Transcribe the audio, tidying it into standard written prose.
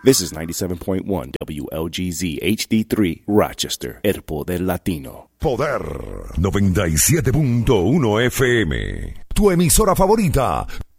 This is 97.1 WLGZ HD3 Rochester, El Poder Latino. Poder 97.1 FM. Tu emisora favorita.